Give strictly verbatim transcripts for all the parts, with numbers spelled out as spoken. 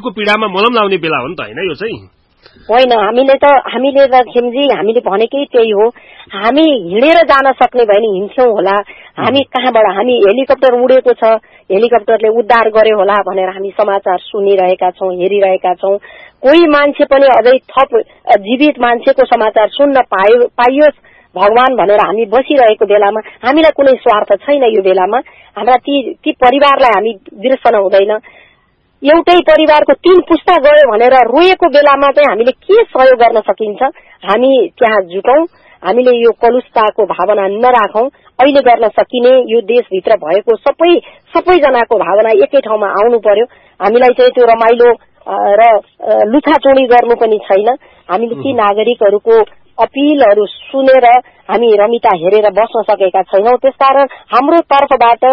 को पीडामा मलम लाउने बेला हो नि त हैन यो चाहिँ होइन हामीले त हामीले त खेमजी हामीले भनेकै त्यही हो हामी हिँडेर जान सक्ने भए नि हिँड्छौं होला हामी कहाँबाट हामी हेलिकप्टर उडेको छ हेलिकप्टरले उद्धार गर्यो होला भनेर हामी समाचार सुनिरहेका छौं हेरिरहेका छौं कोही मान्छे पनि अझै थप जीवित मान्छेको समाचार सुन्न पायो पाइयोस् भगवान भनेर हामी बसिरहेको बेलामा हामीलाई कुनै स्वार्थ छैन यो बेलामा हाम्रा ती ती परिवारलाई हामी बिर्सन हुँदैन एउटै परिवारको तीन पुस्ता गयो भनेर रोएको बेलामा चाहिँ हामीले के सहयोग गर्न सकिन्छ हामी त्यहाँ जुटौं हामीले यो कलुषताको भावना नराखौं अहिले गर्न सकिने यो देशभित्र भएको सबै सबैजनाको भावना एकै ठाउँमा आउनु पर्यो हामीलाई चाहिँ त्यो रमाइलो र लुछाचोडी गर्नु पनि छैन हामीले ती नागरिकहरूको अपीलहरू सुनेर हामी रमिता हेरेर बस्न सकेका छैनौं त्यसकारण हाम्रो तर्फबाट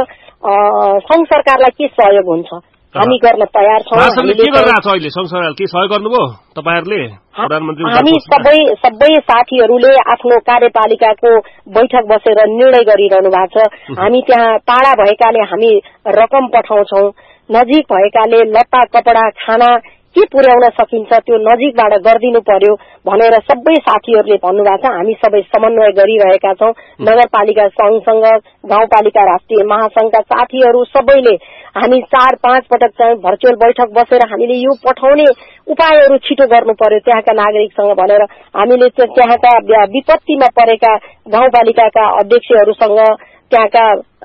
संघ सरकारलाई के सहयोग हुन्छ हामी गर्न तयार छौं हामीले के गरिरहेछ अहिले संघ सरकारले के सहयोग गर्नुभयो तपाईहरुले प्रधानमन्त्री हामी सबै सबै साथीहरूले आफ्नो कार्यपालिकाको बैठक बसेर निर्णय गरिरहनु भएको छ हामी त्यहाँ टाढा भएकाले हामी रकम पठाउँछौं नजिक भएकाले लत्ता कपडा खाना के पुर्याउन सकिन्छ त्यो नजिकबाट गर्दिनु पर्यो भनेर सबै साथीहरूले भन्नुभएको छ हामी सबै समन्वय गरिरहेका छौं नगरपालिका संघसँग गाउँपालिका राष्ट्रिय महासंघका साथीहरू सबैले हामी चार पाँच पटक चाहिँ भर्चुअल बैठक बसेर हामीले यो पठाउने उपायहरू छिटो गर्नु पर्यो त्यहाँका नागरिकसँग भनेर हामीले त्यहाँका विपत्तिमा परेका गाउँपालिकाका अध्यक्षहरूसँग त्यहाँका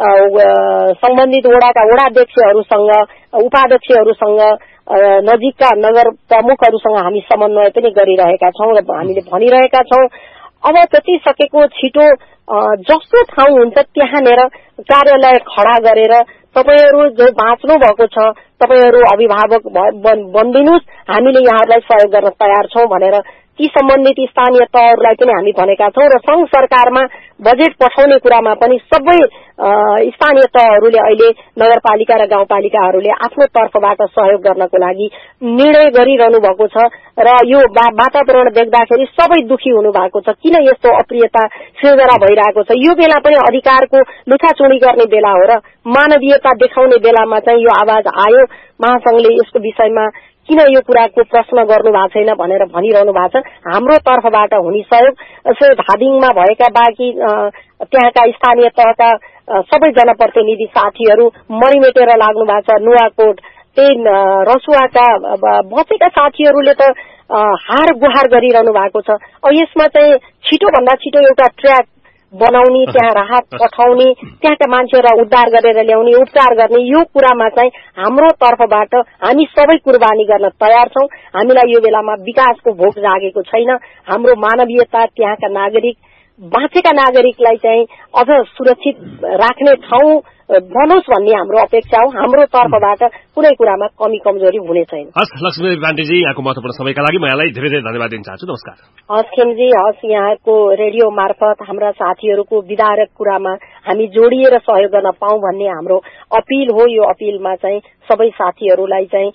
सम्बन्धित वडाका वडाध्यक्षहरूसँग उपाध्यक्षहरूसँग नजिकका नगर प्रमुखहरूसँग हामी समन्वय पनि गरिरहेका छौं र हामीले भनिरहेका छौं अब त्यति सकेको छिटो जस्तो ठाउँ हुन्छ त्यहाँनेर कार्यालय खडा गरेर तपाईहरु जो बाँच्नु भएको छ तपाईहरु अभिभावक बन्दिनुस् हामीले यहाँहरूलाई सहयोग गर्न तयार छौं भनेर ती सम्बन्धित स्थानीय तहहरूलाई पनि हामी भनेका छौं र संघ सरकारमा बजेट पठाउने कुरामा पनि सबै स्थानीय तहहरूले अहिले नगरपालिका र गाउँपालिकाहरूले आफ्नो तर्फबाट सहयोग गर्नको लागि निर्णय गरिरहनु भएको छ र यो वातावरण देख्दाखेरि सबै दुखी हुनु भएको छ किन यस्तो अप्रियता सिर्जना भइरहेको छ यो बेला पनि अधिकारको लुछाचुडी गर्ने बेला हो र मानवीयता देखाउने बेलामा चाहिँ यो आवाज आयो महासंघले यसको विषयमा किन यो कुराको प्रश्न गर्नु भएको छैन भनेर भनिरहनु भएको छ हाम्रो तर्फबाट हुने सहयोग यसो धादिङमा भएका बाँकी त्यहाँका स्थानीय तहका सबै जनप्रतिनिधि साथीहरू मरिमेटेर लाग्नु भएको छ नुवाकोट त्यही रसुवाका बचेका साथीहरूले त हार गुहार गरिरहनु भएको छ अब यसमा चाहिँ छिटो भन्दा छिटो एउटा ट्र्याक बनाउने त्यहाँ राहत पठाउने त्यहाँका मान्छेहरूलाई उद्धार गरेर ल्याउने उपचार गर्ने यो कुरामा चाहिँ हाम्रो तर्फबाट हामी सबै कुर्बानी गर्न तयार छौं हामीलाई यो बेलामा विकासको भोक जागेको छैन हाम्रो मानवीयता त्यहाँका नागरिक बाँचेका नागरिकलाई चाहिँ अझ सुरक्षित राख्ने ठाउँ बनोस् भन्ने हाम्रो अपेक्षा हो हाम्रो तर्फबाट कुनै कुरामा कमी कमजोरी हुने छैन हस् लक्ष्मी पाण्डेजी यहाँको महत्वपूर्ण समयका लागि म यहाँलाई धेरै धेरै धन्यवाद दिन चाहन्छु नमस्कार हस् खेमजी हस् यहाँको रेडियो मार्फत हाम्रा साथीहरूको विधारक कुरामा हामी जोडिएर सहयोग गर्न पाऊँ भन्ने हाम्रो अपील हो यो अपीलमा चाहिँ सबै साथीहरूलाई चाहिँ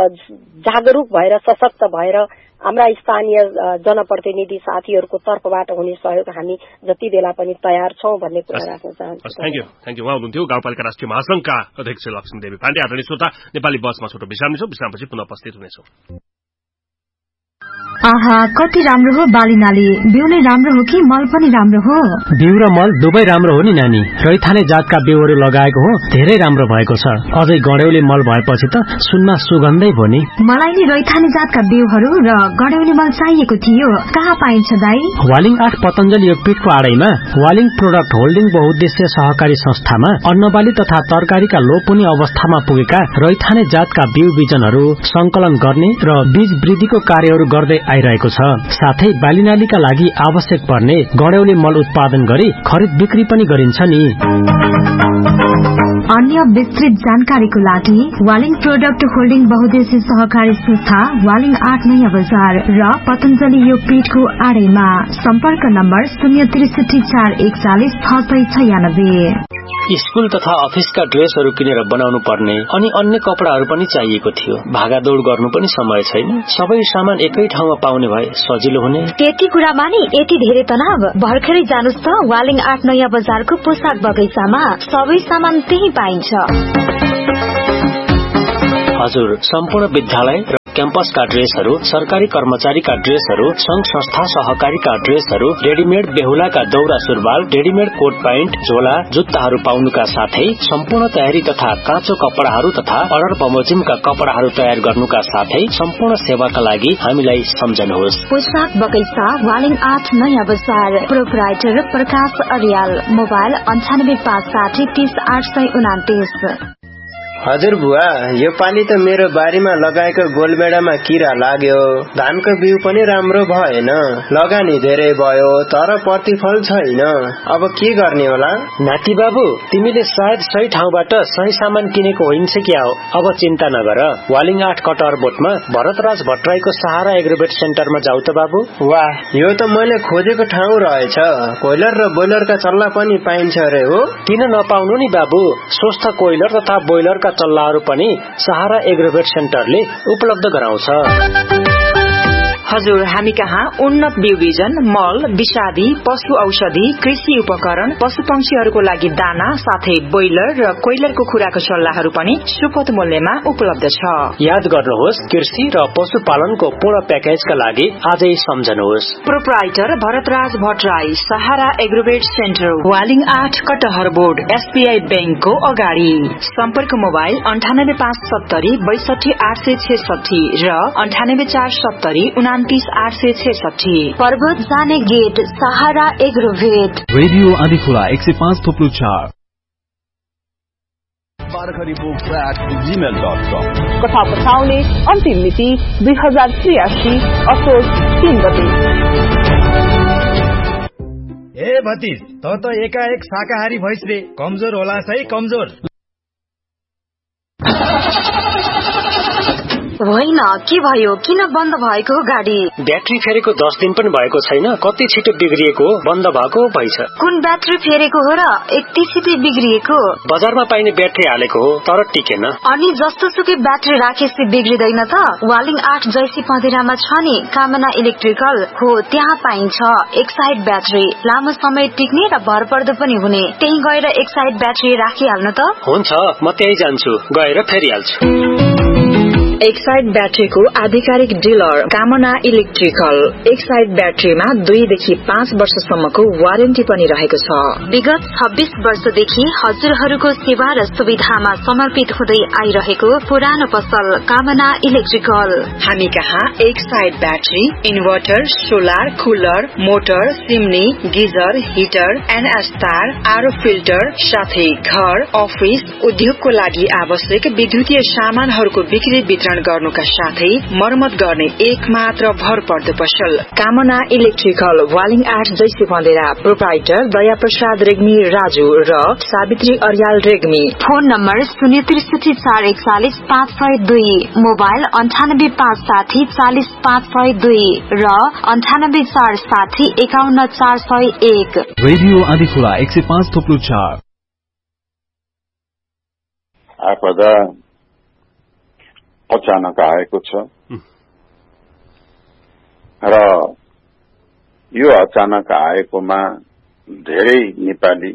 जागरूक भएर सशक्त भएर हाम्रा स्थानीय जनप्रतिनिधि साथीहरूको तर्फबाट हुने सहयोग हामी जति बेला पनि तयार छौं भन्ने कुरा राख्न चाहन्छु थ्यांक यू थ्यांक यू उहाँ हुनुहुन्थ्यो गाउँपालिका राष्ट्रिय महासंघका अध्यक्ष लक्ष्मी देवी पाण्डे आदरणीय श्रोता नेपाली बसमा छोटो विश्राम लिन्छौं विश्रामपछि पुनः उपस्थित हुनेछौं आहा कति राम्रो हो बालीनाली बिउ नै राम्रो हो कि मल पनि राम्रो हो बिउ र मल दुवै राम्रो हो नि नानी रैथाने जातका बिउहरू लगाएको हो धेरै राम्रो भएको छ अझै गड्यौली मल भएपछि त सुनमा सुगन्धै भयो नि मलाई नि रैथाने जातका बिउहरू र गड्यौली मल चाहिएको थियो कहाँ पाइन्छ दाइ वालिङ आठ पतञ्जलि योगपीठको आडैमा वालिङ प्रोडक्ट होल्डिङ बहुउद्देश्य सहकारी संस्थामा अन्नबाली तथा तरकारीका लोपुनी अवस्थामा पुगेका रैथाने जातका बिउ बिजनहरू संकलन गर्ने र बीज वृद्धिको कार्यहरू गर्दै आइरहेको छ साथै बालीनालीका लागि आवश्यक पर्ने गड्यौली मल उत्पादन गरी खरिद बिक्री पनि गरिन्छ नि अन्य विस्तृत जानकारीको लागि वालिङ प्रोडक्ट होल्डिङ बहुउद्देश्य सहकारी संस्था वालिङ आठ नयाँ बजार र पतञ्जलि योगपीठको आडैमा सम्पर्क नम्बर शून्य त्रिसठी चार एकचालिस छ सय छयानब्बे स्कूल तथा अफिसका ड्रेसहरू किनेर बनाउनु पर्ने अनि अन्य कपडाहरू पनि चाहिएको थियो भागादौड़ गर्नु पनि समय छैन सबै सामान एकै ठाउँमा पाउने भए सजिलो हुने त्यति कुरामा नि यति धेरै तनाव भर्खरै जानुस् त वालिङ आठ नयाँ बजारको पोसाक बगैँचामा सबै सामान त्यही पाइन्छ हजुर सम्पूर्ण विद्यालय क्याम्पसका ड्रेसहरू, सरकारी कर्मचारीका ड्रेसहरू, संघ संस्था सहकारीका ड्रेसहरू, रेडीमेड बेहुलाका दौरा सुरुवाल, रेडीमेड कोट प्यान्ट, झोला, जुत्ताहरू पाउनुका साथै सम्पूर्ण तयारी तथा काँचो कपडाहरू तथा अर्डर बमोजिमका कपडाहरू तयार गर्नुका साथै सम्पूर्ण सेवाका लागि हामीलाई सम्झनुहोस्। पोशाक बगैंचा वालिङ आठ नयाँ बजार। प्रोपराइटर प्रकाश अर्याल। मोबाइल अन्ठानब्बे पाँच साठी तीस आठ सय उनातिस। हजुर बुवा, यो पालि त मेरो बारीमा लगाएको गोलबेडामा किरा लाग्यो। धानको बिउ पनि राम्रो भएन, लगानी धेरै भयो तर प्रतिफल छैन। अब के गर्ने होला? नाति बाबु, तिमीले सायद सही ठाउँबाट सही सामान किनेको होइन्छ क्या हो। अब चिन्ता नगर, वालिङ आठ कटहर बोटमा भरतराज भट्टराईको सहारा एग्रोवेट सेन्टरमा जाऊ त बाबु। वाह, यो त मैले खोजेको ठाउँ रहेछ। कोइलर र बोइलरका चल्ला पनि पाइन्छ अरे हो? किन नपाउनु नि बाबु, स्वस्थ कोइलर तथा बोइलरका चल्लाहरू पनि सहारा एग्रोवेट सेन्टरले उपलब्ध गराउँछ। हजुर, हामी कहाँ उन्नत बिउ बिजन, मल, विषादी, पशु औषधि, कृषि उपकरण, पशु पंक्षीहरूको लागि दाना साथै बोइलर र कोइलरको खुराको सल्लाहहरू पनि सुपथ मूल्यमा उपलब्ध छ। याद गर्नुहोस्, कृषि र पशुपालनको पूर्ण प्याकेजका लागि आजै सम्झनुहोस्। प्रोपराइटर भरतराज भट्टराई, सहारा एग्रोवेट सेन्टर, वालिङ आठ कटहर बोर्ड, एसबीआई बैंकको अगाडि। सम्पर्क मोबाइल अन्ठानब्बे पाँच सत्तरी बैसठी आठ सय छेसठी र अन्ठानब्बे चार सत्तरी उना आठ सय छेसठी। पर्वत जाने गेट सहारा एग्रोवेट। रेडियो आदिखोला एक सय पाँच थोप्लो चार। कथा पठाउने अन्तिम मिति दुई हजार त्रियासी असोज तीन गते। ए भतिज, त त एकाएक शाकाहारी भइस रे, कमजोर होला सही कमजोर। होइन, के भयो? किन बन्द भएको हो गाडी? ब्याट्री फेरेको दस दिन पनि भएको छैन, कति छिटो बिग्रिएको हो, बन्द भएको भइछ। कुन ब्याट्री फेरेको हो र यति छिटो बिग्रिएको? बजारमा पाइने ब्याट्री हालेको हो तर टिकेन। अनि जस्तो सुकै ब्याट्री राखेपछि बिग्रिदैन त? वालिङ आठ जैसी पँधेरामा छ नि कामना इलेक्ट्रिकल हो, त्यहाँ पाइन्छ एक साइड ब्याट्री, लामो समय टिक्ने र भरपर्दो पनि हुने। त्यही गएर एक साइड ब्याट्री राखिहाल्नु त। हुन्छ, म त्यही जान्छु, गएर फेरिहाल्छु। एक साइड ब्याट्रीको आधिकारिक डिलर कामना इलेक्ट्रिकल। एक साइड ब्याट्रीमा दुईदेखि पाँच वर्षसम्मको वारेन्टी पनि रहेको छ। विगत छब्बीस वर्षदेखि हजुरहरूको सेवा र सुविधामा समर्पित हुँदै आइरहेको पुरानो पसल कामना इलेक्ट्रिकल। हामी कहाँ एक side battery, inverter, solar, cooler, motor, सिमनी, geyser, heater, एनएसतार, आरो फिल्टर साथै घर, अफिस, उद्योगको लागि आवश्यक विद्युतीय सामानहरूको बिक्री वितरण गर्नुका साथै मर्मत गर्ने एक मात्र भरपर्दो पसल कामना इलेक्ट्रिकल, वालिङ आठ जैसी बन्देरा। प्रोपराइटर दया प्रसाद रेग्मी राजू र सावित्री अर्याल रेग्मी। फोन नम्बर शून्य त्रिसठी चार एकचालिस पाँच सय दुई। मोबाइल अन्ठानब्बे पाँच साठी चालिस पाँच सय दुई र अन्ठानब्बे चार साठी एकाउन्न चार सय एक। रेडियो आदिखोला एक सय पाँच थोप्लो चार। आपदा अचानक आएको छ र यो अचानक आएकोमा धेरै नेपाली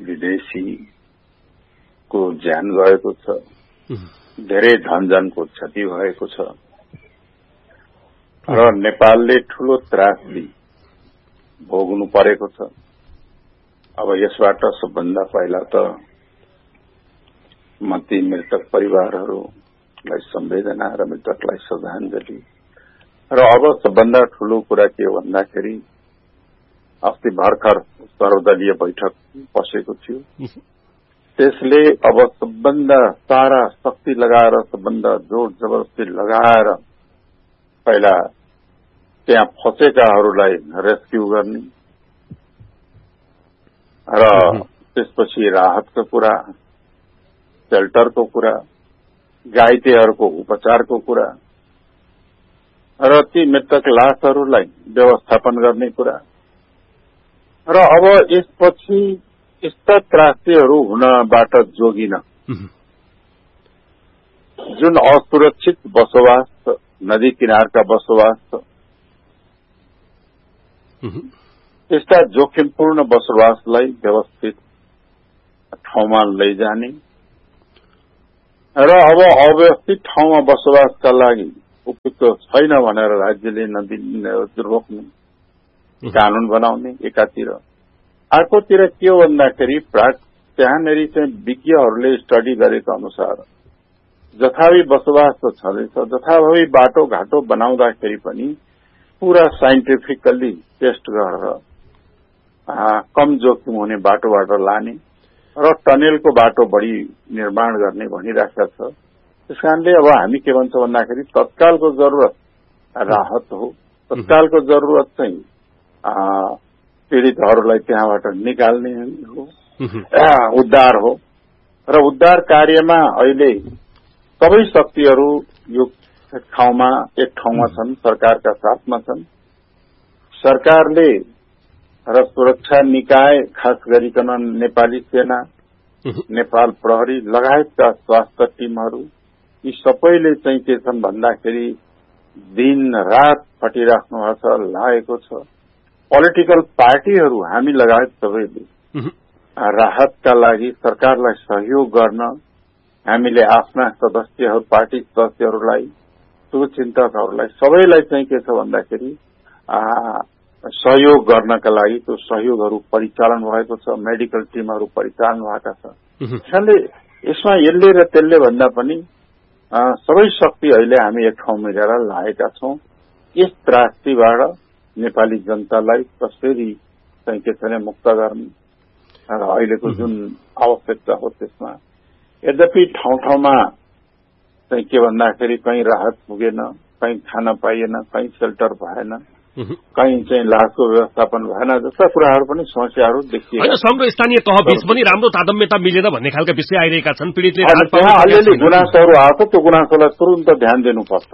विदेशीको ज्यान गएको छ, धेरै धनजनको क्षति भएको छ र नेपालले ठूलो त्रासदी भोग्नु परेको छ। अब यसबाट सबभन्दा पहिला त म ती मृतक परिवारहरूलाई संवेदना र मृतकलाई श्रद्धाञ्जली र अब सबभन्दा ठूलो कुरा के भन्दाखेरि अस्ति भर्खर सर्वदलीय बैठक बसेको थियो, त्यसले अब सबभन्दा सारा शक्ति लगाएर सबभन्दा जोर जबरजस्ती लगाएर पहिला त्यहाँ फँसेकाहरूलाई रेस्क्यू गर्ने र त्यसपछि राहतको कुरा, सेल्टरको कुरा, घाइतेहरूको उपचारको कुरा र ती मृतक लासहरूलाई व्यवस्थापन गर्ने कुरा र अब यसपछि यस्ता त्रासदीहरू हुनबाट जोगिन जुन असुरक्षित बसोबास छ, नदी किनारका बसोबास छ, यस्ता जोखिमपूर्ण बसोबासलाई व्यवस्थित ठाउँमा लैजाने र अब अव्यवस्थित ठाउँमा बसोबासका लागि उपयुक्त छैन भनेर राज्यले नदिने रोक्ने कानून बनाउने एकातिर, अर्कोतिर के हो भन्दाखेरि त्यहाँनिर चाहिँ विज्ञहरूले स्टडी गरेको अनुसार जथाभावी बसोबास त छँदैछ, जथाभावी बाटो घाटो बनाउँदाखेरि पनि पूरा साइन्टिफिकल्ली टेस्ट गरेर कम जोखिम हुने बाटोबाट लाने र टनेलको बाटो बढी निर्माण गर्ने भनिराखेका छ। त्यस कारणले अब हामी के भन्छौँ भन्दाखेरि तत्कालको जरुरत राहत हो, तत्कालको जरुरत चाहिँ पीड़ितहरूलाई त्यहाँबाट निकाल्ने हो, उद्धार हो र उद्धार कार्यमा अहिले सबै शक्तिहरू यो ठाउँमा एक ठाउँमा छन्, सरकारका साथमा छन्। सरकारले र सुरक्षा निकाय खास गरिकन नेपाली सेना, नेपाल प्रहरी लगायतका स्वास्थ्य टिमहरू यी सबैले चाहिँ के छन् भन्दाखेरि दिन रात खटिराख्नु भएको छ, लागेको छ। पोलिटिकल पार्टीहरू हामी लगायत सबैले राहतका लागि सरकारलाई सहयोग गर्न हामीले आफ्ना सदस्यहरू, पार्टी सदस्यहरूलाई, शुभचिन्तकहरूलाई सबैलाई चाहिँ के छ भन्दाखेरि सहयोग गर्नका लागि त्यो सहयोगहरू परिचालन भएको छ, मेडिकल टिमहरू परिचालन भएका छ। त्यसैले यसमा यसले र त्यसले भन्दा पनि सबै शक्ति अहिले हामी एक ठाउँ मिलेर लागेका छौं। यस त्रासदीबाट नेपाली जनतालाई कसरी चाहिँ के छ मुक्त गर्ने र अहिलेको जुन आवश्यकता हो त्यसमा यद्यपि ठाउँ ठाउँमा चाहिँ के भन्दाखेरि कहीँ राहत पुगेन, कहीँ खान पाइएन, कहीँ सेल्टर भएन, कहीँ चाहिँ लासको व्यवस्थापन भएन जस्ता कुराहरू पनि समस्याहरू देखिए। होइन, संघ स्थानीय तह बीच पनि राम्रो तादम्यता मिलेन भन्ने खालका विषय आइरहेका छन्। पीडितले अलिअलि गुनासोहरू आएको, त्यो गुनासोलाई तुरुन्त ध्यान दिनुपर्छ।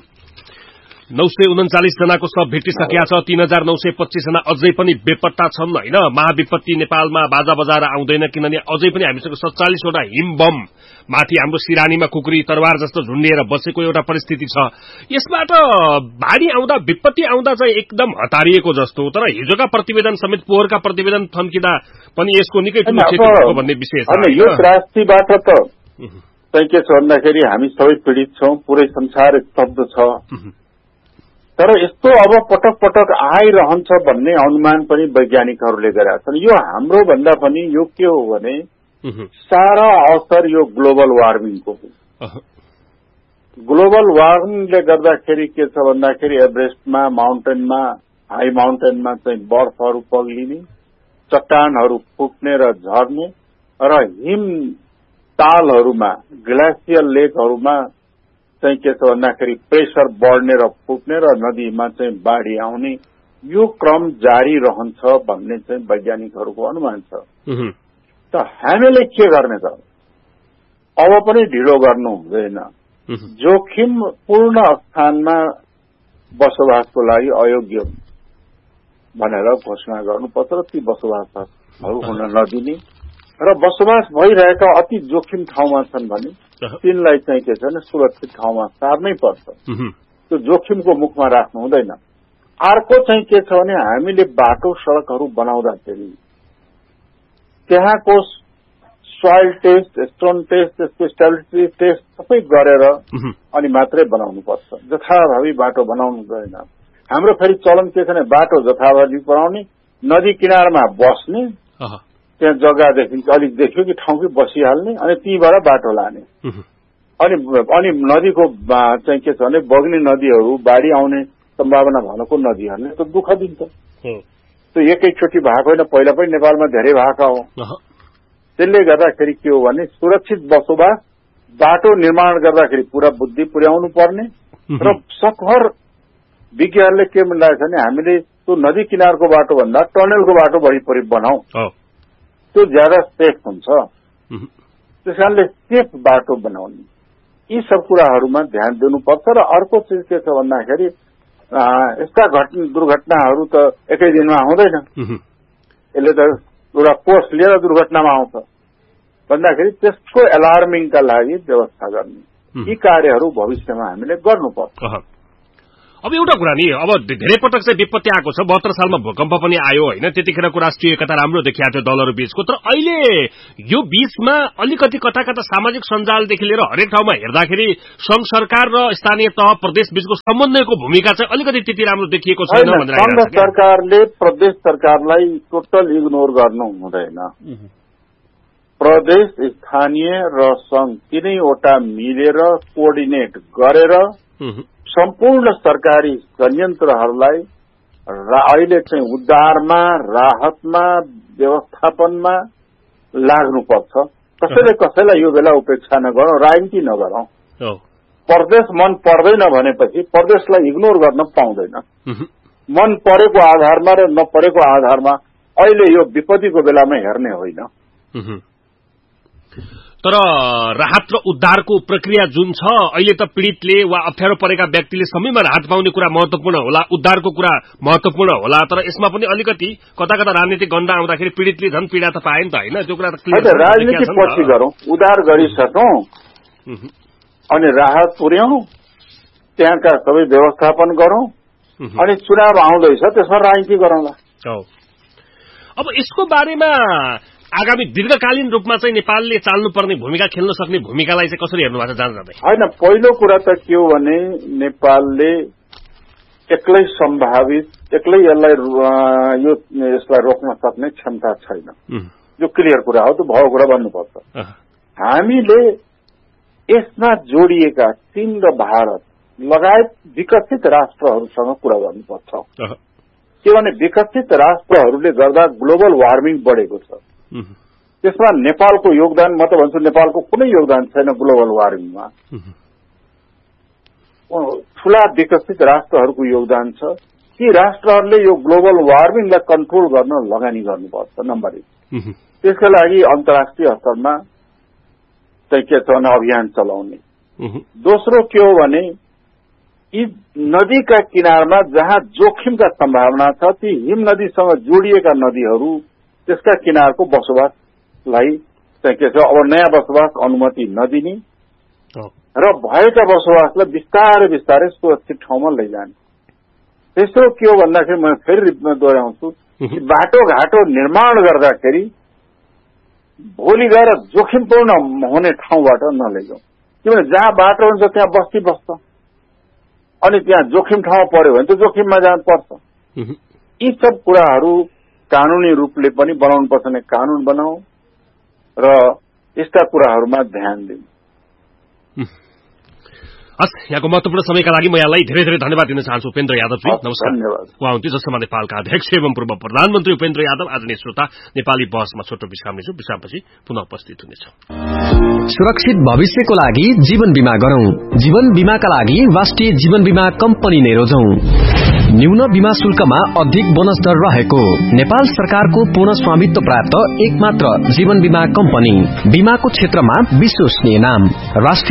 नौ सय उन्चालिस जनाको शव भेटिसकेका छ, तीन हजार नौ सय पच्चीस जना अझै पनि बेपत्ता छन्। होइन, महाविपत्ति नेपालमा बाजा बजाएर आउँदैन, किनभने अझै पनि हामीसँग सत्तालिसवटा हिम बम माथि हाम्रो सिरानीमा कुकुरी तरवार जस्तो झुन्डिएर बसेको एउटा परिस्थिति छ। यसबाट बाढ़ी आउँदा, विपत्ति आउँदा चाहिँ एकदम हतारिएको जस्तो, तर हिजोका प्रतिवेदन समेत पोहोरका प्रतिवेदन थन्किँदा पनि यसको निकै ठूलो क्षति भएको भन्ने विषय छ। यो त्रासदीबाट त चाहिँ के छ भन्दाखेरि हामी सबै पीड़ित छौं, पुरै संसार स्तब्ध छ। तर यस्तो अब पटक पटक आइरहन्छ भन्ने अनुमान पनि वैज्ञानिकहरूले गरेका छन्। यो हाम्रो भन्दा पनि यो के हो भने सारा असर यो ग्लोबल वार्मिङको हो। ग्लोबल वार्मिङले गर्दाखेरि के छ भन्दाखेरि एभरेस्टमा, माउन्टेनमा, हाई माउन्टेनमा चाहिँ बर्फहरू पग्लिने, चट्टानहरू फुट्ने र झर्ने र हिम तालहरूमा, ग्लेसियल लेकहरूमा चाहिँ के छ भन्दाखेरि प्रेसर बढ्ने र फुट्ने र नदीमा चाहिँ बाढ़ी आउने यो क्रम जारी रहन्छ भन्ने चाहिँ वैज्ञानिकहरूको अनुमान छ। त हामीले के गर्ने त? अब पनि ढिलो गर्नु हुँदैन। जोखिमपूर्ण स्थानमा बसोबासको लागि अयोग्य भनेर घोषणा गर्नुपर्छ र ती बसोबासहरू हुन नदिने र बसोबास भइरहेका अति जोखिम ठाउँमा छन् भने तिनलाई चाहिँ के छ भने सुरक्षित ठाउँमा सार्नै पर्छ। त्यो जोखिमको मुखमा राख्नु हुँदैन। अर्को चाहिँ के छ भने हामीले बाटो सड़कहरू बनाउँदाखेरि त्यहाँको सोइल टेस्ट, स्टोन टेस्ट, त्यसको स्टेबिलिटी टेस्ट सबै गरेर अनि मात्रै बनाउनु पर्छ। जथाभावी बाटो बनाउनु हुँदैन। हाम्रो फेरि चलन के छ भने बाटो जथाभावी बनाउने, नदी किनारमा बस्ने, त्यहाँ जग्गादेखि अलिक देखियो कि ठाउँकै बसिहाल्ने अनि तीबाट बाटो लाने अनि अनि नदीको चाहिँ के छ भने बग्ने नदीहरू, बाढ़ी आउने सम्भावना भएको नदीहरूले त दुःख दिन्छ। त्यो एकैचोटि भएको होइन, पहिला पनि नेपालमा धेरै भएका हो। त्यसले गर्दाखेरि के हो भने सुरक्षित बसोबास, बाटो निर्माण गर्दाखेरि पूरा बुद्धि पुर्याउनु पर्ने र सकभर विज्ञहरूले के भनिरहेको छ भने हामीले त्यो नदी किनारको बाटो भन्दा टनेलको बाटो बढी परि बनाऊ, त्यो ज्यादा सेफ हुन्छ। त्यस कारणले सेफ बाटो बनाउने, यी सब कुराहरूमा ध्यान दिनुपर्छ। र अर्को चिज के छ भन्दाखेरि यस्ता घटना दुर्घटनाहरू त एकै दिनमा हुँदैन। यसले त एउटा कोर्स लिएर दुर्घटनामा आउँछ भन्दाखेरि त्यसको एलार्मिङका लागि व्यवस्था गर्ने, यी कार्यहरू भविष्यमा हामीले गर्नुपर्छ। अब एउटा कुरा नि अब धेरै पटक चाहिँ विपत्ति आएको छ बहत्तर सालमा भूकम्प पनि आयो होइन त्यतिखेरको राष्ट्रिय एकता राम्रो देखिएको थियो दलहरू बीचको तर अहिले यो बीचमा अलिकति कता कता सामाजिक सञ्जालदेखि लिएर हरेक ठाउँमा हेर्दाखेरि संघ सरकार र स्थानीय तह प्रदेश बीचको समन्वयको भूमिका चाहिँ अलिकति त्यति राम्रो देखिएको छैन भनेर संघ सरकारले प्रदेश सरकारलाई टोटल इग्नोर गर्नु हुँदैन प्रदेश स्थानीय र संघ तीनैवटा मिलेर कोअर्डिनेट गरेर सम्पूर्ण सरकारी संयन्त्रहरूलाई अहिले चाहिँ उद्धारमा राहतमा व्यवस्थापनमा लाग्नुपर्छ कसैले कसैलाई यो बेला उपेक्षा नगरौं राजनीति नगरौं प्रदेश मन पर्दैन भनेपछि प्रदेशलाई इग्नोर गर्न पाउँदैन मन परेको आधारमा र नपरेको आधारमा अहिले यो विपत्तिको बेलामा हेर्ने होइन तर राहत र उद्धारको प्रक्रिया जुन छ अहिले त पीड़ितले वा अप्ठ्यारो परेका व्यक्तिले समयमा राहत पाउने कुरा महत्वपूर्ण होला उद्धारको कुरा महत्वपूर्ण होला तर यसमा पनि अलिकति कता कता राजनीतिक गण्डा आउँदाखेरि पीड़ितले झन् पीड़ा त पाए नि त होइन त्यो कुरा त क्लियर राजनीति पछि गरौं उद्धार गरिसकौं अनि राहत पुर्याउँ त्यहाँका सबै व्यवस्थापन गरौं अनि चुनाव आउँदैछ त्यसमा राजनीति गरौँला अब यसको बारेमा आगामी दीर्घकालीन रूपमा चाहिँ नेपालले चाल्नुपर्ने भूमिका खेल्न सक्ने भूमिकालाई चाहिँ कसरी हेर्नु भएको छ जान जाँदै होइन पहिलो कुरा त के हो भने नेपालले एक्लै सम्भावित एक्लै यसलाई यो यसलाई रोक्न सक्ने क्षमता छैन यो क्लियर कुरा हो त्यो भएको कुरा भन्नुपर्छ हामीले यसमा जोडिएका चीन र भारत लगायत विकसित राष्ट्रहरूसँग कुरा गर्नुपर्छ के भने विकसित राष्ट्रहरूले गर्दा ग्लोबल वार्मिङ बढेको छ त्यसमा नेपालको योगदान म त भन्छु नेपालको कुनै योगदान छैन ग्लोबल वार्मिङमा ठूला विकसित राष्ट्रहरूको योगदान छ ती राष्ट्रहरूले यो ग्लोबल वार्मिङलाई कन्ट्रोल गर्न लगानी गर्नुपर्छ नम्बर एक त्यसका लागि अन्तर्राष्ट्रिय स्तरमा चाहिँ के छ भने अभियान चलाउने दोस्रो के हो भने यी नदीका किनारमा जहाँ जोखिमका सम्भावना छ ती हिम नदीसँग जोडिएका नदीहरू त्यसका किनारको बसोबासलाई चाहिँ के छ अब नयाँ बसोबास अनुमति नदिने र भएका बसोबासलाई बिस्तारै बिस्तारै सुरक्षित ठाउँमा लैजाने तेस्रो के हो भन्दाखेरि म फेरि दोहोऱ्याउँछु बाटो घाटो निर्माण गर्दाखेरि भोलि गएर जोखिमपूर्ण हुने ठाउँबाट नलैजाउँ किनभने जहाँ बाटो हुन्छ त्यहाँ बस्ती बस्छ अनि त्यहाँ जोखिम ठाउँमा पर्यो भने त जोखिममा जानु पर्छ यी सब कुराहरू कानूनी रूपले पनि बनाउनु पर्छ भने कानून बनाऊ र यस्ता कुराहरूमा ध्यान दिउँ हस् यहाँको महत्वपूर्ण समयका लागि म यहाँलाई धेरै धेरै धन्यवाद दिन चाहन्छु उपेन्द्र यादवजी नमस्कार धन्यवाद उहाँ हुन्थ्यो जसमा नेपालका अध्यक्ष एवं पूर्व प्रधानमन्त्री उपेन्द्र यादव आज नै श्रोता नेपाली बहसमा छोटो विश्राम लिन्छौं विश्रामपछि पुनः उपस्थित हुनेछौं सुरक्षित भविष्यको लागि जीवन बीमा गरौं जीवन बीमाका लागि राष्ट्रिय जीवन बीमा कम्पनी नै रोजौं न्यून बीमा शुल्कमा अधिक बोनस दर रहेको नेपाल सरकारको पूर्ण स्वामित्व प्राप्त एकमात्र जीवन बीमा कम्पनी बीमाको क्षेत्रमा विश्वसनीय नाम राष्ट्रिय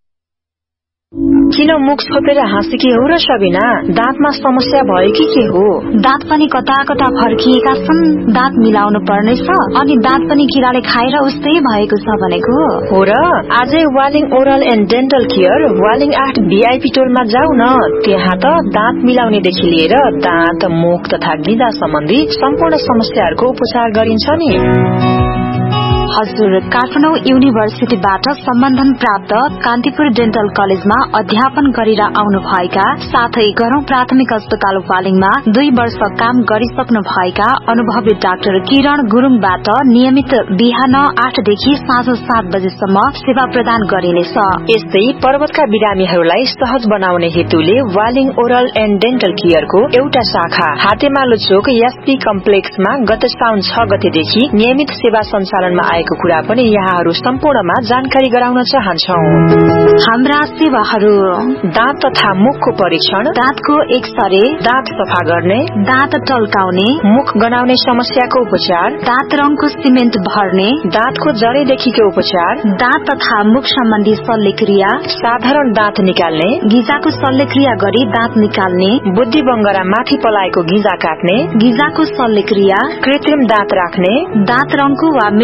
किन मुख छोपेर हाँसेकी हो र सबिना दाँतमा समस्या भयो कि के हो दाँत पनि कता कता फर्किएका छन् दाँत मिलाउनु पर्नेछ अनि दाँत पनि किराले खाएर उस्तै भएको छ भनेको हो र आजै Waling oral and dental care Waling आठ भिआईपी टोलमा जाऊ न त्यहाँ त दाँत मिलाउनेदेखि लिएर दाँत मुख तथा गिजा सम्बन्धी सम्पूर्ण समस्याहरूको उपचार गरिन्छ नि हजुर काठमाडौँ युनिभर्सिटीबाट सम्बन्धन प्राप्त कान्तिपुर डेन्टल कलेजमा अध्यापन गरेर आउनु भएका साथै गरौं प्राथमिक अस्पताल वालिङमा दुई वर्ष काम गरिसक्नु भएका अनुभवी डाक्टर किरण गुरुङबाट नियमित बिहान आठदेखि साँझ सात बजेसम्म सेवा प्रदान गरिनेछ यस्तै पर्वतका बिरामीहरूलाई सहज बनाउने हेतुले वालिङ ओरल एन्ड डेन्टल केयरको एउटा शाखा हातेमालो चोक एसपी कम्प्लेक्समा गत साउन छ गतेदेखि नियमित सेवा सञ्चालनमा को कुरा पनि यहाँहरू सम्पूर्णमा जानकारी गराउन चाहन्छौ हाम्रा सेवाहरू दाँत तथा मुखको परीक्षण दाँतको एक्सरे दाँत सफा गर्ने दाँत टल्काउने मुख गनाउने समस्याको उपचार दाँत रङको सिमेन्ट भर्ने दाँतको जडेदेखिको उपचार दाँत तथा मुख सम्बन्धी शल्यक्रिया साधारण दाँत निकाल्ने गिजाको शल्यक्रिया गरी दाँत निकाल्ने बुद्धि बङ्गरा माथि पलाएको गिजा काट्ने गिजाको शल्यक्रिया कृत्रिम दाँत राख्ने दाँत रङको वा मेटलको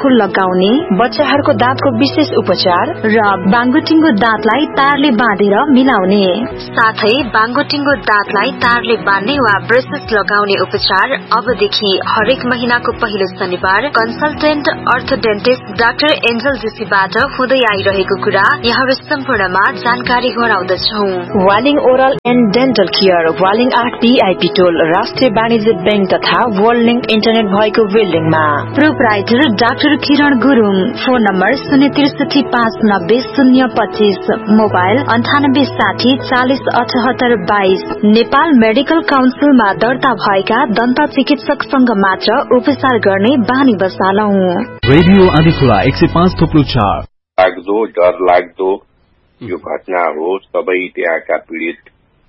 खोल लगाउने, बच्चाहरूको दाँतको विशेष उपचार र बाङ्गोटिङ्गो दाँतलाई तारले बाँधेर मिलाउने, साथै बाङ्गोटिङ्गो दाँतलाई तारले बाँध्ने वा ब्रेसेस लगाउने उपचार अबदेखि हरेक महिनाको पहिलो शनिबार कन्सल्टेन्ट अर्थोडेन्टिस्ट डाक्टर एन्जल जेसीबाट हुँदै आइरहेको कुरा यहाँहरू सम्पूर्णमा जानकारी गराउँदछौ। Waling oral and dental care, Waling आठ बीआईपी टोल, राष्ट्रिय वाणिज्य बैंक तथा वर्ल्ड लिंक इन्टरनेट भएको बिल्डिङमा। प्रोप्राइटर डाक्टर किरण गुरुङ। फोन नम्बर शून्य त्रिसठी पाँच नब्बे शून्य पच्चीस, मोबाइल अन्ठानब्बे साठी चालिस अठहत्तर बाइस। नेपाल मेडिकल काउन्सिलमा दर्ता भएका दन्त चिकित्सकसँग मात्र उपचार गर्ने बानी बसालौ। रेडियो आँधीखोला एक सय पाँच थोप्लो चार। लाग्दो डर लाग्दो यो घटना हो। सबै त्यहाँका पीड़ित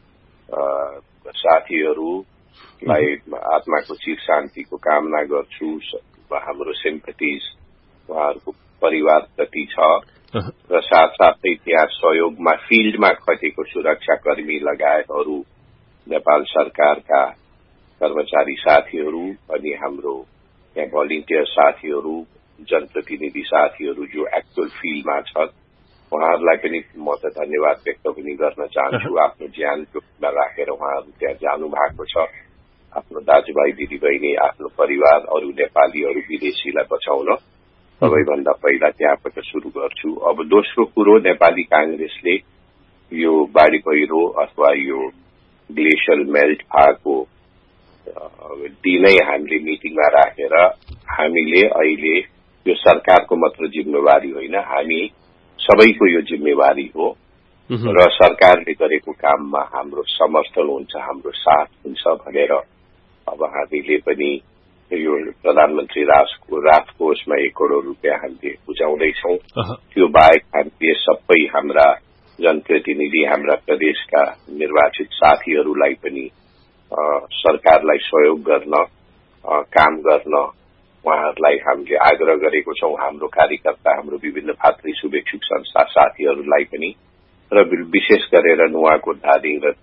साथीहरूलाई आत्माको चिर शान्तिको कामना गर्छु। हाम्रो सिम्पथीज उहाँहरूको परिवारप्रति छ र साथसाथै त्यहाँ सहयोगमा फिल्डमा खटेको सुरक्षाकर्मी लगायत अरू नेपाल सरकारका कर्मचारी साथीहरू अनि हाम्रो त्यहाँ भलिन्टियर साथीहरू, जनप्रतिनिधि साथीहरू जो एक्चुअल फिल्डमा छन् उहाँहरूलाई पनि म त धन्यवाद व्यक्त पनि गर्न चाहन्छु। आफ्नो ज्यान जोखिममा राखेर उहाँहरू त्यहाँ जानु भएको छ। आफ्नो दाजुभाइ दिदीबहिनी, आफ्नो परिवार, अरू नेपाली, अरू विदेशीलाई बचाउन सबैभन्दा पहिला त्यहाँबाट शुरू गर्छु। अब दोस्रो कुरो, नेपाली कांग्रेसले यो बाढ़ी पहिरो अथवा यो ग्लेसियल मेल्ट भएको दिनै हामीले मिटिङमा राखेर हामीले अहिले यो सरकारको मात्र जिम्मेवारी होइन, हामी सबैको यो जिम्मेवारी हो र सरकारले गरेको काममा हाम्रो समर्थन हुन्छ, हाम्रो साथ हुन्छ भनेर अब हामीले पनि यो प्रधानमन्त्री राहत कोषमा एक करोड़ रुपियाँ हामीले बुझाउँदैछौं। त्यो बाहेक हामीले सबै हाम्रा जनप्रतिनिधि, हाम्रा प्रदेशका निर्वाचित साथीहरूलाई पनि सरकारलाई सहयोग गर्न, काम गर्न उहाँहरूलाई हामीले आग्रह गरेको छौं। हाम्रो कार्यकर्ता, हाम्रो विभिन्न भातृ शुभेच्छुक संस्था साथीहरूलाई पनि र विशेष गरेर नुवाकोट, धादिङ र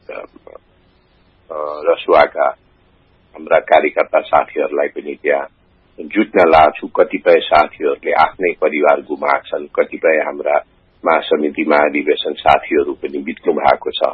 रसुवाका हाम्रा कार्यकर्ता साथीहरूलाई पनि त्यहाँ जुट्न लाछु। कतिपय साथीहरूले आफ्नै परिवार गुमाछन्, कतिपय हाम्रा महासमिति, महाधिवेशन साथीहरू पनि बित्नु भएको छ।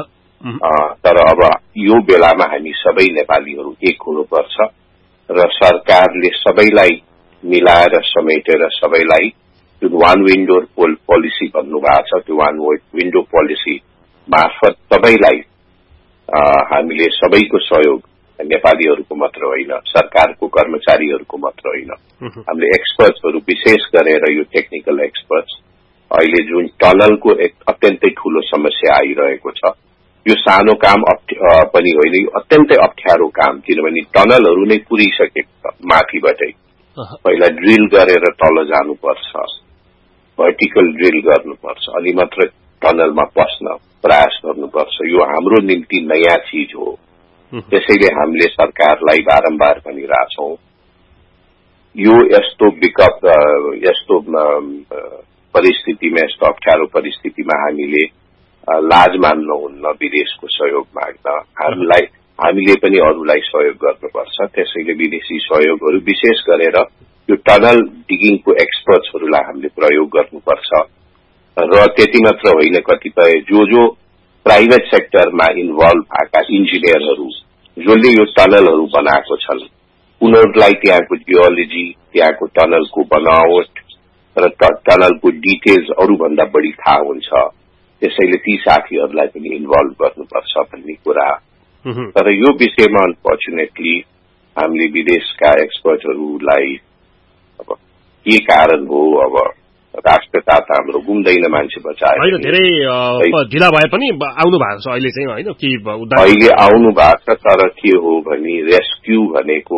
तर अब यो बेलामा हामी सबै नेपालीहरू एक हुनुपर्छ र सरकारले सबैलाई मिलाएर समेटेर सबैलाई जुन वान विन्डो पोलिसी भन्नुभएको छ त्यो वान विन्डो पोलिसी मार्फत सबैलाई हामीले सबैको सहयोग, नेपालीहरूको मात्र होइन, सरकारको कर्मचारीहरूको मात्र होइन, हामीले एक्सपर्ट्सहरू विशेष गरेर यो टेक्निकल एक्सपर्ट्स, अहिले जुन टनलको एक अत्यन्तै ठूलो समस्या आइरहेको छ, यो सानो काम पनि होइन, यो अत्यन्तै अप्ठ्यारो काम, किनभने टनलहरू नै पुरिसकेको छ माथिबाटै। पहिला ड्रिल गरेर तल जानुपर्छ, भर्टिकल ड्रिल गर्नुपर्छ, अनि मात्र टनलमा पस्न प्रयास गर्नुपर्छ। यो हाम्रो निम्ति नयाँ चीज हो। त्यसैले हामीले सरकारलाई बारम्बार भनिरहेछौं, यो यस्तो विकट यस्तो परिस्थितिमा, यस्तो अप्ठ्यारो परिस्थितिमा हामीले लाज मान्नुहुन्न, विदेशको सहयोग माग्न। हामीलाई हामीले पनि अरूलाई सहयोग गर्नुपर्छ। त्यसैले विदेशी सहयोगहरू विशेष गरेर यो टनल डिगिङको एक्सपर्ट्सहरूलाई हामीले प्रयोग गर्नुपर्छ र त्यति मात्र होइन, कतिपय जो जो प्राइभेट सेक्टरमा इन्भल्भ भएका इन्जिनियरहरू जसले यो टनलहरू बनाएको छन् उनीहरूलाई त्यहाँको जियोलोजी, त्यहाँको टनलको बनावट र टनलको डिटेल्स अरूभन्दा बढी थाहा हुन्छ। त्यसैले ती साथीहरूलाई पनि इन्भल्भ गर्नुपर्छ भन्ने कुरा। तर यो विषयमा अनफर्चुनेटली हामीले विदेशका एक्सपर्टहरूलाई अब के कारण हो, अब राष्ट्रता त हाम्रो गुम्दैन, मान्छे बचाए होइन, धेरै ढिला भए पनि आउनु भएको छ अहिले चाहिँ, होइन कि अहिले आउनु भएको छ। तर के हो भने रेस्क्यू भनेको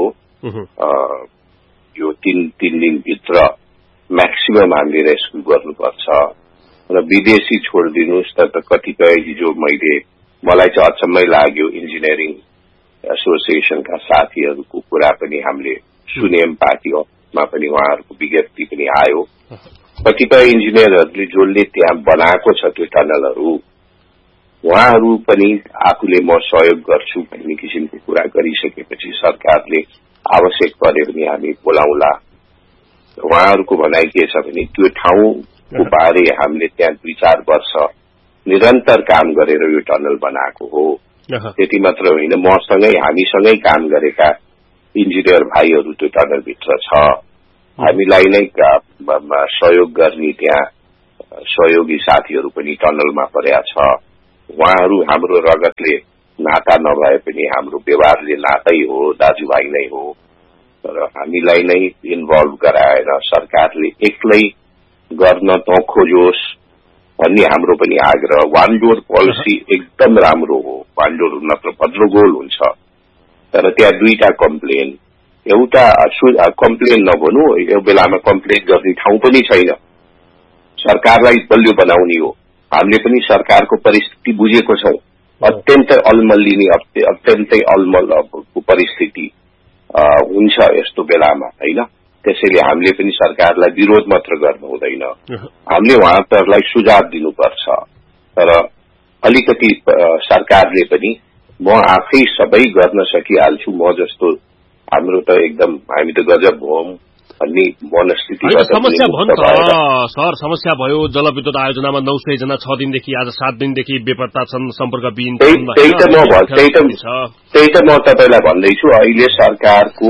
यो तीन तीन दिनभित्र म्याक्सिमम हामीले रेस्क्यू गर्नुपर्छ र विदेशी छोडिदिनुहोस् त कतिपय हिजो मैले मलाई चाहिँ अचम्मै लाग्यो, इन्जिनियरिङ एसोसिएसनका साथीहरूको कुरा पनि हामीले सुन्यौं, पार्टीमा पनि उहाँहरूको विज्ञप्ति पनि आयो। कतिपय इन्जिनियरहरूले जसले त्यहाँ बनाएको छ त्यो टनलहरू, उहाँहरू पनि आफूले म सहयोग गर्छु भन्ने किसिमको कुरा गरिसकेपछि सरकारले आवश्यक परे पनि हामी बोलाउला उहाँहरूको भनाइ के छ भने त्यो ठाउँको बारे हामीले त्यहाँ दुई चार वर्ष निरन्तर काम गरेर यो टनल बनाएको हो। त्यति मात्र होइन, मसँगै हामीसँगै काम गरेका इन्जिनियर भाइहरू त्यो टनलभित्र छ। हामीलाई नै सहयोग गर्ने त्यहाँ सहयोगी साथीहरू पनि टनलमा परेका छ। उहाँहरू हाम्रो रगतले नाता नभए पनि हाम्रो व्यवहारले नातै हो, दाजुभाइ नै हो। तर हामीलाई नै इन्भल्भ गराएर सरकारले एक्लै गर्न नखोजोस् भन्ने हाम्रो पनि आग्रह। वान डोर पोलिसी एकदम राम्रो हो, वान डोर नत्र भद्रगोल हुन्छ। तर त्यहाँ दुईटा कम्प्लेन, एउटा कम्प्लेन नभनौँ, यो बेलामा कम्प्लेन गर्ने ठाउँ पनि छैन। सरकारलाई बलियो बनाउने हो। हामीले पनि सरकारको परिस्थिति बुझेको छौं। अत्यन्तै अलमल्लिने अत्यन्तै अलमल्लको परिस्थिति हुन्छ यस्तो बेलामा, होइन? त्यसैले हामीले पनि सरकारलाई विरोध मात्र गर्नु हुँदैन, हामीले उहाँहरूलाई सुझाव दिनुपर्छ। तर अलिकति सरकारले पनि म आफै सबै गर्न सकिहाल्छु, म जस्तो हाम्रो त एकदम हामी त गजब भयौं भन्ने मनस्थिति। समस्या भयो नि त सर, समस्या भयो। जलविद्युत आयोजनामा नौ सय जना छ दिनदेखि आज सात दिनदेखि बेपत्ता छन्, सम्पर्कविहीन छन्। त्यही त म त्यही त त्यही त म तपाईँलाई भन्दैछु। अहिले सरकारको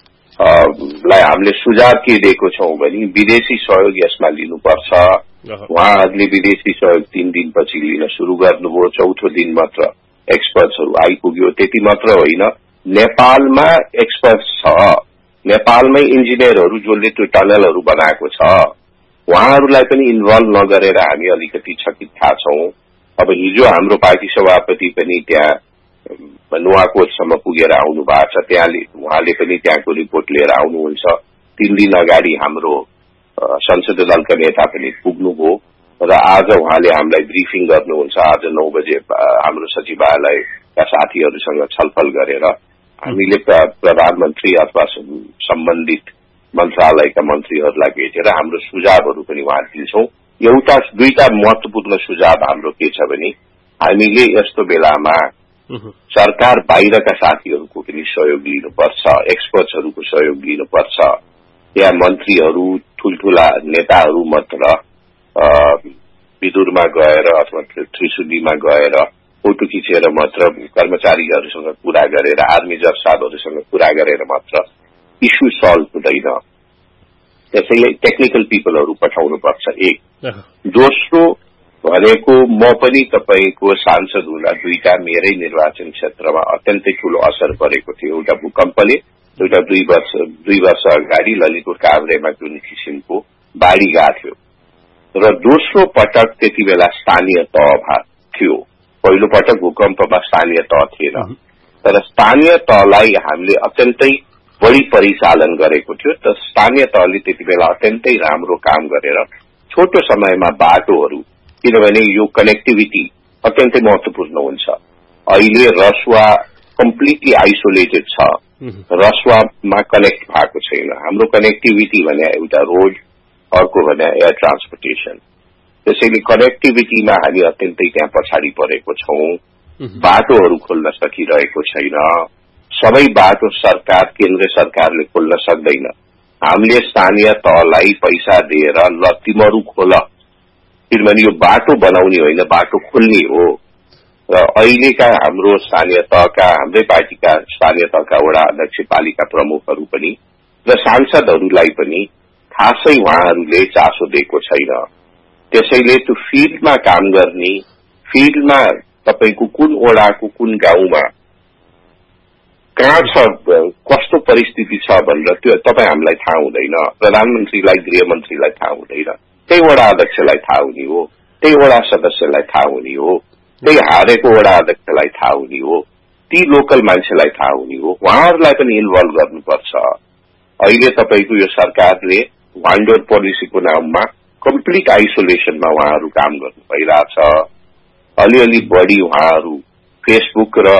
लाई हामीले सुझाव के दिएको छौं भने विदेशी सहयोग यसमा लिनुपर्छ। उहाँहरूले विदेशी सहयोग तीन दिनपछि लिन शुरू गर्नुभयो। चौथो दिन मात्र एक्सपर्ट्सहरू आइपुग्यो। त्यति मात्र होइन, नेपालमा एक्सपर्ट्स छ, नेपालमै इन्जिनियरहरू जसले त्यो टनलहरू बनाएको छ, उहाँहरूलाई पनि इन्भल्भ नगरेर हामी अलिकति चकित थाहा छौं। अब हिजो हाम्रो पार्टी सभापति पनि त्यहाँ नुवाकोटसम्म पुगेर आउनु भएको छ। त्यहाँ उहाँले पनि त्यहाँको रिपोर्ट लिएर आउनुहुन्छ। तीन दिन अगाडि हाम्रो संसदीय दलका नेता पनि पुग्नुभयो र आज उहाँले हामीलाई ब्रिफिङ गर्नुहुन्छ। आज नौ बजे हाम्रो सचिवालयका साथीहरूसँग छलफल गरेर हामीले प्रधानमन्त्री अथवा सम्बन्धित मन्त्रालयका मन्त्रीहरूलाई भेटेर हाम्रो सुझावहरू पनि उहाँ दिन्छौं। एउटा दुईटा महत्वपूर्ण सुझाव हाम्रो के छ भने हामीले यस्तो बेलामा सरकार बाहिरका साथीहरूको पनि सहयोग लिनुपर्छ, एक्सपर्ट्सहरूको सहयोग लिनुपर्छ। त्यहाँ मन्त्रीहरू, ठूल्ठूला नेताहरू मात्र विदुरमा गएर अथवा त्रिशुलीमा गएर फोटो खिचेर मात्र कर्मचारीहरूसँग कुरा गरेर, आर्मी जज साहबहरूसँग कुरा गरेर मात्र इस्यु सल्भ हुँदैन। त्यसैले टेक्निकल पिपलहरू पठाउनुपर्छ। एक दोस्रो भनेको म पनि तपाईको सांसद हुँदा दुईटा मेरै निर्वाचन क्षेत्रमा अत्यन्तै ठूलो असर परेको थियो। एउटा भूकम्पले, एउटा दुई वर्ष दुई वर्ष अगाडि ललितपुर काभ्रेमा जुन किसिमको बाढ़ी गएको थियो र दोस्रो पटक त्यति बेला स्थानीय तह थियो। पहिलो पटक भूकम्पमा स्थानीय तह थिएन, तर स्थानीय तहलाई हामीले अत्यन्तै बढी परिचालन गरेको थियो। त स्थानीय तहले त्यति बेला अत्यन्तै राम्रो काम गरेर छोटो समयमा बाटोहरू, किनभने यो कनेक्टिभिटी अत्यन्तै महत्वपूर्ण हुन्छ। अहिले रसुवा कम्प्लिटली आइसोलेटेड छ, रसुवामा कनेक्ट भएको छैन। हाम्रो कनेक्टिभिटी भने एउटा रोड, अर्को भने एयर ट्रान्सपोर्टेसन। त्यसैले कनेक्टिभिटीमा हामी अत्यन्तै त्यहाँ पछाडि परेको छौं। बाटोहरू खोल्न सकिरहेको छैन। सबै बाटो सरकार, केन्द्र सरकारले खोल्न सक्दैन। हामीले स्थानीय तहलाई पैसा दिएर ल तिमीहरू खोल, किनभने यो बाटो बनाउने होइन, बाटो खोल्ने हो। र अहिलेका हाम्रो स्थानीय तहका, हाम्रै पार्टीका स्थानीय तहका वडा अध्यक्ष, पालिका प्रमुखहरू पनि र सांसदहरूलाई पनि खासै उहाँहरूले चासो दिएको छैन। त्यसैले त्यो फिल्डमा काम गर्ने, फिल्डमा तपाईको कुन वडाको कुन गाउँमा कहाँ छ, कस्तो परिस्थिति छ भनेर त्यो तपाईँ हामीलाई थाहा हुँदैन। प्रधानमन्त्रीलाई, गृहमन्त्रीलाई थाहा हुँदैन। त्यही वडा अध्यक्षलाई थाहा हुने हो, त्यही वडा सदस्यलाई थाहा हुने हो, त्यही हारेको वडा अध्यक्षलाई थाहा हुने हो, ती लोकल मान्छेलाई थाहा हुने हो। उहाँहरूलाई पनि इन्भल्भ गर्नुपर्छ। अहिले तपाईको यो सरकारले वान डोर पोलिसीको नाममा कम्प्लिट आइसोलेसनमा उहाँहरू काम गर्नु भइरहेछ। अलिअलि बढी उहाँहरू फेसबुक र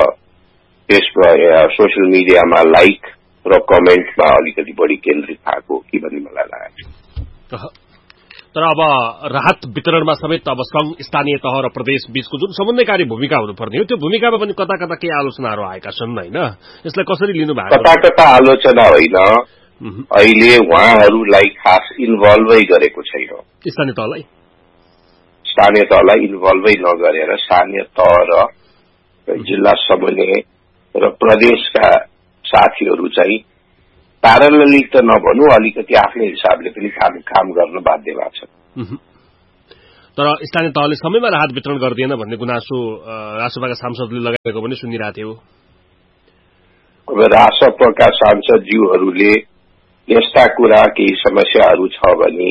सोसियल मिडियामा लाइक र कमेन्टमा अलिकति बढी केन्द्रित भएको कि भन्ने मलाई लाग्छ। तर अब राहत वितरणमा समेत अब संघ, स्थानीय तह र प्रदेश बीचको जुन समन्वयकारी भूमिका हुनुपर्ने हो, त्यो भूमिकामा पनि कता कता केही आलोचनाहरू आएका छन्, होइन? यसलाई कसरी लिनु भएको? कता कता आलोचना होइन, अहिले उहाँहरूलाई खास इन्भल्भै गरेको छैन। स्थानीय तहलाई स्थानीय तहलाई इन्भल्भै नगरेर स्थानीय तह र जिल्ला समन्वय र प्रदेशका साथीहरू चाहिँ प्यारलली त नभनौँ, अलिकति आफ्नै हिसाबले पनि काम काम गर्न बाध्य भएको छ। तर स्थानीय तहले समयमा राहत वितरण गर्दैन भन्ने गुनासो रासपाका सांसदले लगाएको पनि सुनिरहेको थियो। अब रासपाका सांसदज्यूहरूले यस्ता कुरा केही समस्याहरू छ भने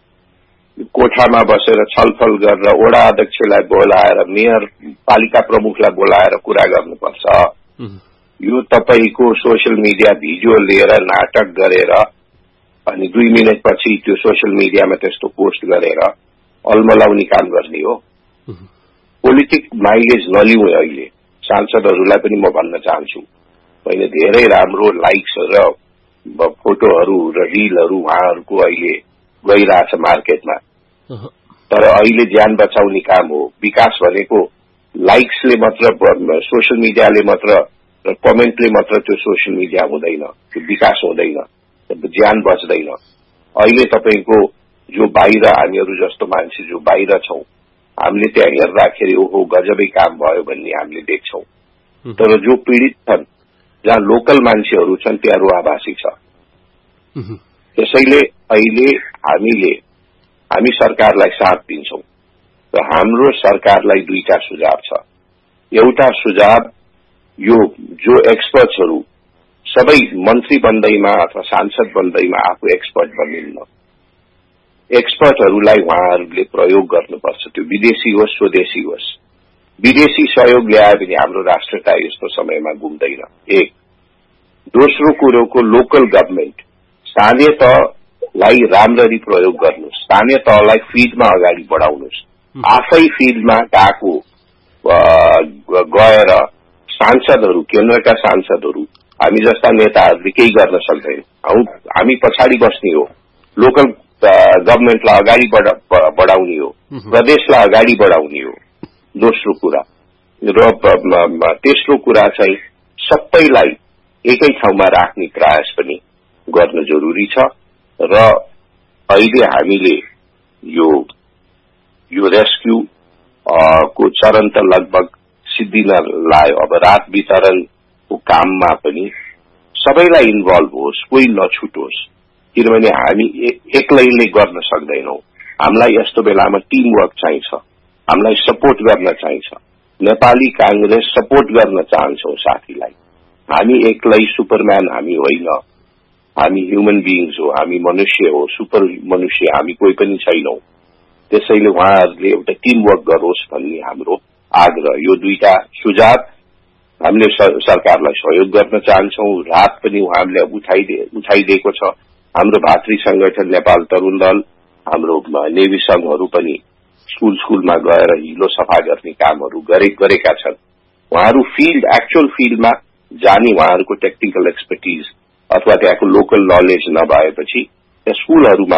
कोठामा बसेर छलफल गरेर वडा अध्यक्षलाई बोलाएर मेयर पालिका प्रमुखलाई बोलाएर कुरा गर्नुपर्छ। यो तपाईको सोशल मिडिया भिडियो लिएर नाटक गरेर अनि दुई मिनटपछि त्यो सोशल मिडियामा त्यस्तो पोस्ट गरेर अलमलाउने काम गर्ने हो। Politic mileage नलिउँ। अहिले सांसदहरूलाई पनि म भन्न चाहन्छु, अहिले धेरै राम्रो लाइक्स र फोटोहरू र रिलहरू उहाँहरूको अहिले गइरहेछ मार्केटमा, तर अहिले ज्यान बचाउने काम हो। विकास भनेको लाइक्सले मात्र, सोशल मिडियाले मात्र र कमेन्टले मात्र त्यो सोशल मिडिया हुँदैन, त्यो विकास हुँदैन, ज्यान बच्दैन। अहिले तपाईको जो बाहिर हामीहरू जस्तो मान्छे जो बाहिर छौं, हामीले त्यहाँ हेर्दाखेरि ओहो गजबै काम भयो भन्ने हामीले देख्छौं। तर जो पीडित छन्, जहाँ लोकल मान्छेहरू छन्, त्यहाँ रुवाभासी छ। त्यसैले अहिले हामीले हामी सरकारलाई साथ दिन्छौं र हाम्रो सरकारलाई दुईटा सुझाव छ। एउटा सुझाव यो जो एक्सपर्ट्सहरू सबै मन्त्री बन्दैमा अथवा सांसद बन्दैमा आफू एक्सपर्ट बनिन्न, एक्सपर्टहरूलाई उहाँहरूले प्रयोग गर्नुपर्छ। त्यो विदेशी होस् स्वदेशी होस्। विदेशी सहयोग ल्याए भने हाम्रो राष्ट्रता यस्तो समयमा गुम्दैन। एक। दोस्रो कुरोको लोकल गभर्मेन्ट स्थानीय तहलाई राम्ररी प्रयोग गर्नुहोस्, स्थानीय तहलाई फिल्डमा अगाडि बढाउनुहोस्। आफै फिल्डमा गएको गएर सांसदहरू, केन्द्रका सांसदहरू, हामी जस्ता नेताहरूले केही गर्न सक्दैन। हामी पछाडि बस्ने हो। लोकल गभर्मेन्टलाई अगाडि बढाउने हो, प्रदेशलाई अगाडि बढाउने हो। दोस्रो कुरा र तेस्रो कुरा चाहिँ सबैलाई एकै ठाउँमा राख्ने प्रयास पनि गर्न जरुरी छ। र अहिले हामीले यो यो रेस्क्यू को चरण त लगभग सिद्धिन लायो। अब रात वितरणको काममा पनि सबैलाई इन्भल्भ होस्, कोही नछुटोस्, किनभने हामी एक्लैले गर्न सक्दैनौं। हामीलाई यस्तो बेलामा टिम वर्क चाहिन्छ, हामीलाई सपोर्ट गर्न चाहिन्छ। नेपाली कांग्रेस सपोर्ट गर्न चाहन्छौं साथीलाई। हामी एक्लै सुपरम्यान हामी होइन, हामी ह्युमन बिइङ्स हो, हामी मनुष्य हो, सुपर मनुष्य हामी कोही पनि छैनौं। त्यसैले उहाँहरूले एउटा टिम वर्क गरोस् भन्ने हाम्रो आग्रह। यो दुईटा सुझाव हामीले सरकारलाई सहयोग गर्न चाहन्छौं। रात पनि उहाँहरूले उठाइदे उठाइदिएको छ। हाम्रो भातृ संगठन नेपाल तरुण दल, हाम्रो नेवी संघहरू पनि स्कूल स्कूलमा गएर हिलो सफा गर्ने कामहरू गरे गरेका छन्। उहाँहरू फिल्ड एक्चुअल फिल्डमा जाने उहाँहरूको टेक्निकल एक्सपर्टिज अथवा त्यहाँको लोकल नलेज नभएपछि त्यहाँ स्कूलहरूमा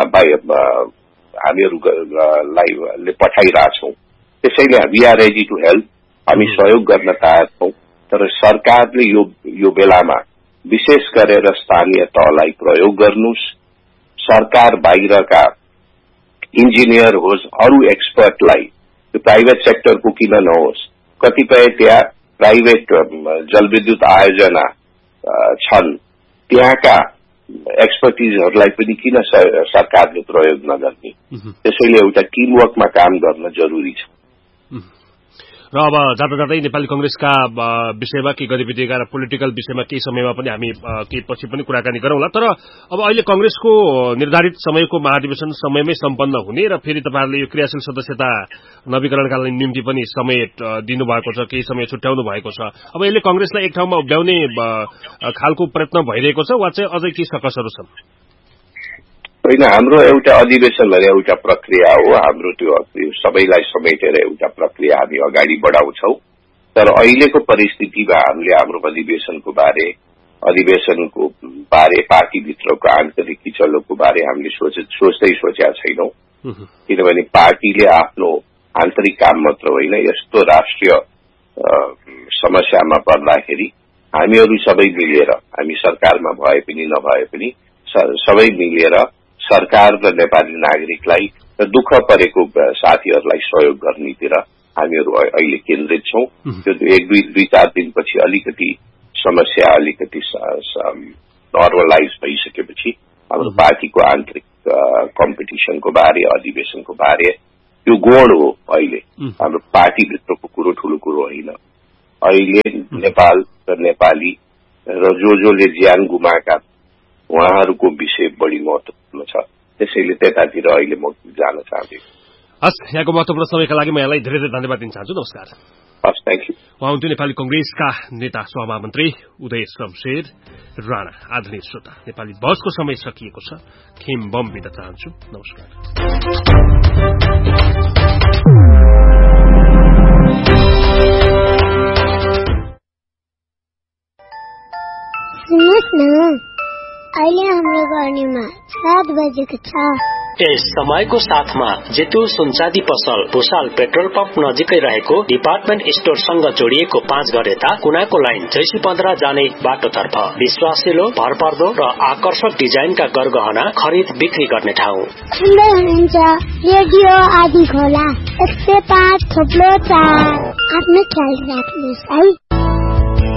हामीहरूलाई पठाइरहेछौं। त्यसैले we are ready two help. हामी सहयोग गर्न तयार छौं। तर सरकारले यो यो बेलामा विशेष गरेर स्थानीय तहलाई प्रयोग गर्नुस्। सरकार बाहिरका इन्जिनियर होस्, अरू एक्सपर्टलाई, त्यो प्राइभेट सेक्टरको किन नहोस्, कतिपय त्यहाँ प्राइभेट जलविद्युत आयोजना छन्, त्यहाँका एक्सपर्टिजहरूलाई पनि किन सरकारले प्रयोग नगर्ने। त्यसैले एउटा टिम वर्कमा काम गर्न जरुरी छ। र अब जाँदा जाँदै नेपाली कंग्रेसका विषयमा के गतिविधिका र पोलिटिकल विषयमा केही समयमा पनि हामी केही पछि पनि कुराकानी गरौँला। तर अब अहिले कंग्रेसको निर्धारित समयको महाधिवेशन समयमै सम्पन्न हुने र फेरि तपाईहरुले यो क्रियाशील सदस्यता नवीकरणका निम्ति पनि समय दिनुभएको छ, केही समय छुट्याउनु भएको छ। अब यसले कंग्रेसलाई एक ठाउँमा उभ्याउने खालको प्रयत्न भइरहेको छ वा चाहिँ अझै के सकसहरू छन्? होइन, हाम्रो एउटा अधिवेशन भने एउटा प्रक्रिया हो। हाम्रो त्यो सबैलाई समेटेर एउटा प्रक्रिया हामी अगाडि बढाउँछौं। तर अहिलेको परिस्थितिमा हामीले हाम्रो अधिवेशनको बारे अधिवेशनको बारे पार्टीभित्रको आन्तरिक किचलोको बारे हामीले सोच्दै सोचेका छैनौं। किनभने पार्टीले आफ्नो आन्तरिक काम मात्र होइन, यस्तो राष्ट्रिय समस्यामा पर्दाखेरि हामीहरू सबै मिलेर, हामी सरकारमा भए पनि नभए पनि सबै मिलेर सरकार र नेपाली नागरिकलाई दुःख परेको साथीहरूलाई सहयोग गर्नेतिर हामीहरू अहिले केन्द्रित छौं। त्यो एक दुई दुई चार दिनपछि अलिकति समस्या अलिकति नर्मलाइज भइसकेपछि हाम्रो पार्टीको आन्तरिक कम्पिटिसनको बारे अधिवेशनको बारे त्यो गोड हो। अहिले हाम्रो पार्टीभित्रको कुरो ठूलो कुरो होइन। अहिले नेपाल र नेपाली र जो जोले ज्यान गुमाएका उहाँहरूको विषय बढी महत्वपूर्ण छ। त्यसैले त्यतातिर अहिले म जान चाहन्छु। हस्, यहाँको महत्वपूर्ण समयका लागि म यहाँलाई धेरै धेरै धन्यवाद दिन चाहन्छु। नमस्कार। हस्, थ्याङ्क यू। उहाँ हुन्थ्यो नेपाली कंग्रेसका नेता सहमन्त्री उदय शमशेर राणा। आदरणीय श्रोता, नेपाली बहसको समय सकिएको छ। खेम बम बिदा चाहन्छु। नमस्कार। सुन्नुहोस् न, अहिले हाम्रो गर्नेमा सात बजेको छ। यस समयको साथमा जेतु सुनचाँदी पसल भुसाल पेट्रोल पम्प नजिकै रहेको डिपार्टमेन्ट स्टोरसँग जोडिएको पाँच घर यता कुनाको लाइन जैसी पन्ध्र जाने बाटोतर्फ विश्वासिलो, भरपर्दो र आकर्षक डिजाइनका गरगहना खरिद बिक्री गर्ने ठाउँ। सुन्दै हुनुहुन्छ रेडियो आदि खोला एक सय पाँच थोप्लो चार। आफ्नो ख्याल राख्नुहोस् है।